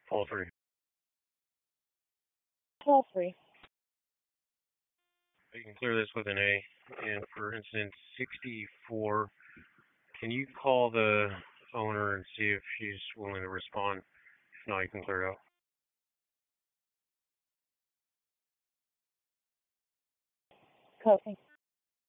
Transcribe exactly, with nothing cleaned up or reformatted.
Call three. Call three. You can clear this with an A. And for instance sixty-four, can you call the owner and see if she's willing to respond? If not, you can clear it out. Copy.